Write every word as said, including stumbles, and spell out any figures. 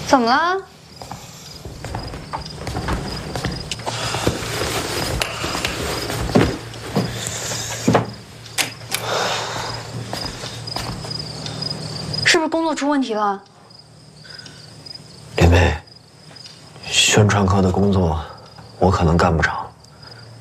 怎么了？是不是工作出问题了？ 林薇，宣传科的工作我可能干不长了。